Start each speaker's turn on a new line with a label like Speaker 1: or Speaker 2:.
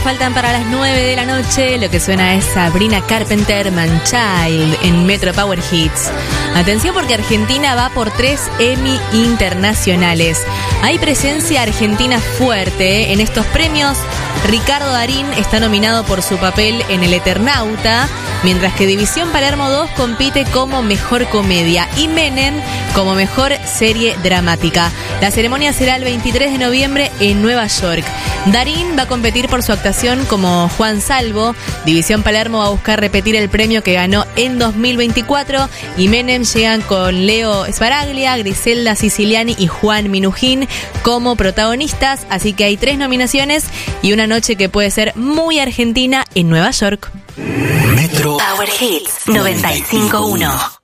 Speaker 1: faltan para las 9 de la noche. Lo que suena es Sabrina Carpenter, Man Child, en Metro Power Hits. Atención porque Argentina va por 3 Emmy internacionales. Hay presencia argentina fuerte en estos premios. Ricardo Darín está nominado por su papel en El Eternauta, mientras que División Palermo 2 compite como Mejor Comedia y Menem como Mejor Serie Dramática. La ceremonia será el 23 de noviembre en Nueva York. Darín va a competir por su actuación como Juan Salvo. División Palermo va a buscar repetir el premio que ganó en 2024 y Menem llegan con Leo Sbaraglia, Griselda Siciliani y Juan Minujín como protagonistas, así que hay 3 nominaciones y una noche que puede ser muy argentina en Nueva York.
Speaker 2: Metro Power Hits 95.1.